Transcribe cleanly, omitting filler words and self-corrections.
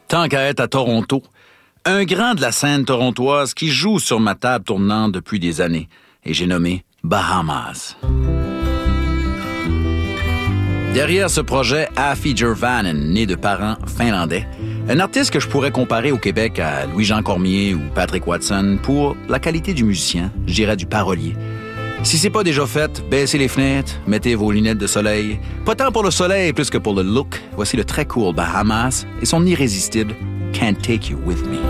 Tant qu'à être à Toronto, un grand de la scène torontoise qui joue sur ma table tournante depuis des années, et j'ai nommé Bahamas. Derrière ce projet, Afi Jervanen, né de parents finlandais, un artiste que je pourrais comparer au Québec à Louis-Jean Cormier ou Patrick Watson pour la qualité du musicien, je dirais du parolier. Si c'est pas déjà fait, baissez les fenêtres, mettez vos lunettes de soleil. Pas tant pour le soleil, plus que pour le look. Voici le très cool Bahamas et son irrésistible Can't Take You With Me.